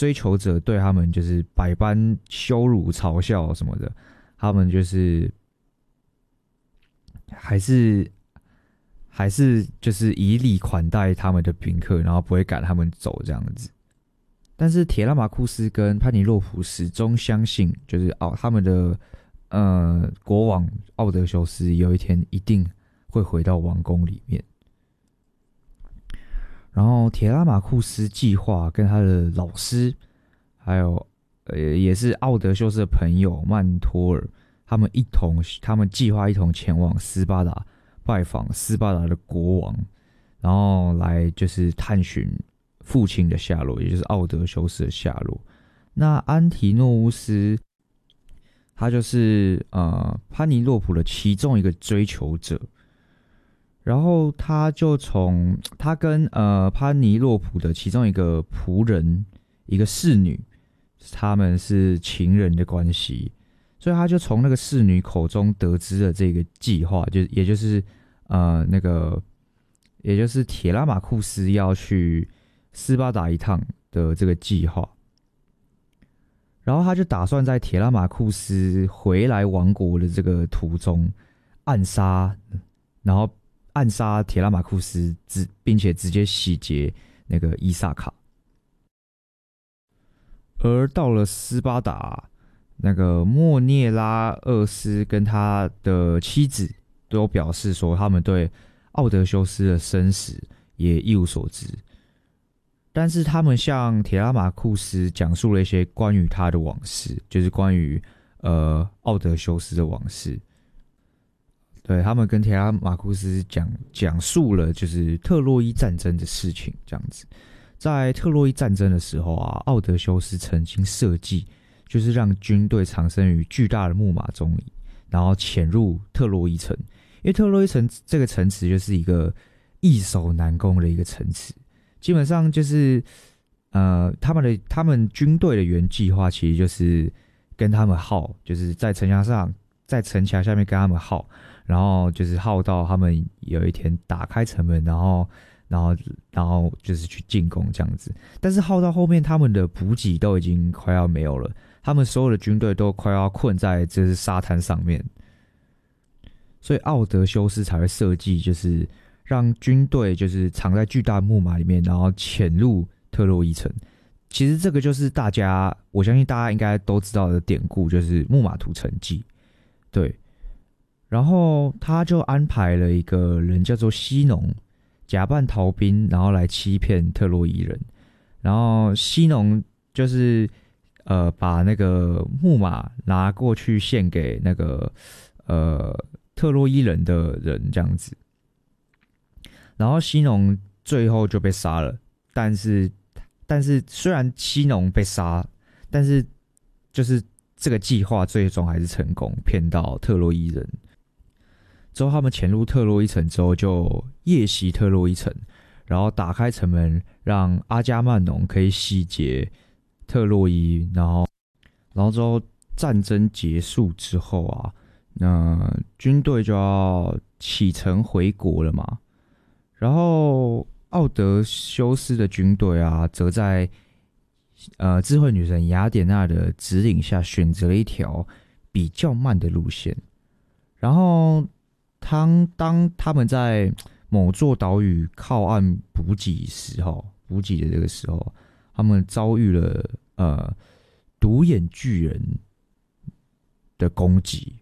追求者对他们就是百般羞辱嘲笑什么的，他们就是还是就是以礼款待他们的宾客，然后不会赶他们走这样子。但是铁拉马库斯跟潘尼洛普始终相信，就是他们的国王奥德修斯有一天一定会回到王宫里面。然后铁拉马库斯计划跟他的老师，还有也是奥德修斯的朋友曼托尔，他们计划一同前往斯巴达拜访斯巴达的国王，然后来就是探寻父亲的下落，也就是奥德修斯的下落。那安提诺乌斯他就是潘尼洛普的其中一个追求者，然后他跟潘尼洛普的其中一个仆人，一个侍女，他们是情人的关系，所以他就从那个侍女口中得知了这个计划，也就是铁拉马库斯要去斯巴达一趟的这个计划。然后他就打算在铁拉马库斯回来王国的这个途中暗杀铁拉马库斯，并且直接洗劫那个伊萨卡。而到了斯巴达，那个莫涅拉厄斯跟他的妻子都表示说，他们对奥德修斯的生死也一无所知。但是他们向铁拉马库斯讲述了一些关于他的往事，就是关于奥德修斯的往事。对，他们跟铁拉马库斯讲述了就是特洛伊战争的事情，这样子。在特洛伊战争的时候啊，奥德修斯曾经设计，就是让军队藏身于巨大的木马中里，然后潜入特洛伊城。因为特洛伊城这个城池就是一个易守难攻的一个城池。基本上就是他们军队的原计划其实就是跟他们耗，就是在城墙下面跟他们耗，然后就是耗到他们有一天打开城门，然后就是去进攻这样子。但是耗到后面，他们的补给都已经快要没有了，他们所有的军队都快要困在就是沙滩上面，所以奥德修斯才会设计就是让军队就是藏在巨大木马里面，然后潜入特洛伊城。其实这个就是我相信大家应该都知道的典故，就是木马屠城记。对，然后他就安排了一个人叫做西农，假扮逃兵，然后来欺骗特洛伊人。然后西农就是把那个木马拿过去献给那个特洛伊人的人这样子。然后西农最后就被杀了，但是虽然西农被杀，但是就是这个计划最终还是成功，骗到特洛伊人。之后他们潜入特洛伊城之后，就夜袭特洛伊城，然后打开城门，让阿伽曼农可以洗劫特洛伊。然后之后战争结束之后啊，那军队就要启程回国了嘛。然后奥德修斯的军队啊，则在智慧女神雅典娜的指引下，选择了一条比较慢的路线。然后当他们在某座岛屿靠岸补给的这个时候，他们遭遇了独眼巨人的攻击，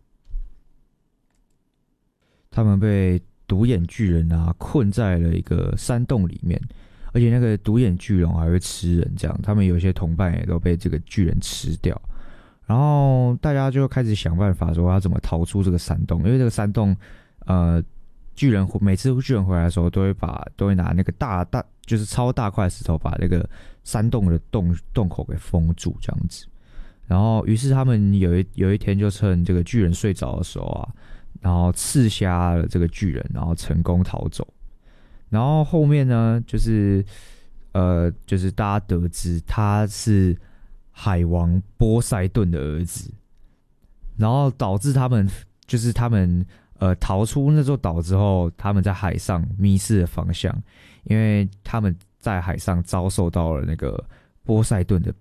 他们被独眼巨人啊困在了一个山洞里面，而且那个独眼巨龙还会吃人，这样他们有一些同伴也都被这个巨人吃掉。然后大家就开始想办法说要怎么逃出这个山洞，因为这个山洞每次巨人回来的时候都会拿那个就是超大块石头把那个山洞的洞口给封住这样子。然后于是他们有一天就趁这个巨人睡着的时候啊，然后刺瞎了这个巨人，然后成功逃走。然后后面呢，就是大家得知他是海王波塞顿的儿子，然后导致他们逃出那座岛之后，他们在海上迷失了方向，因为他们在海上遭受到了那个波塞顿的